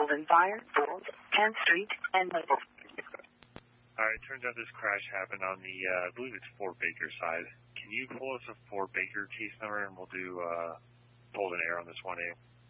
Golden Fire, 10th Street, and Maple. Alright, turns out this crash happened on the, I believe it's Fort Baker side. Can you pull us a Fort Baker case number and we'll do, hold an air on this 1A?